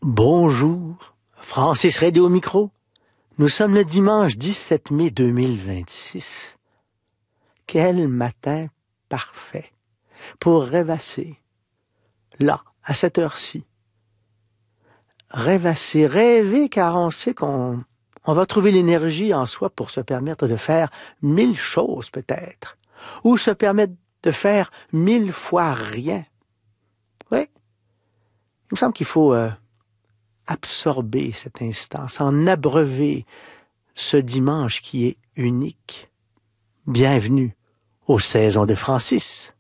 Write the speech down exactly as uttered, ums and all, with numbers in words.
Bonjour, Francis Redé au micro. Nous sommes le dimanche dix-sept mai deux mille vingt-six. Quel matin parfait pour rêvasser, là, à cette heure-ci. Rêvasser, rêver, car on sait qu'on on va trouver l'énergie en soi pour se permettre de faire mille choses peut-être, ou se permettre de faire mille fois rien. Oui, il me semble qu'il faut euh, absorber cet instant, s'en abreuver ce dimanche qui est unique. Bienvenue aux saisons de Francis.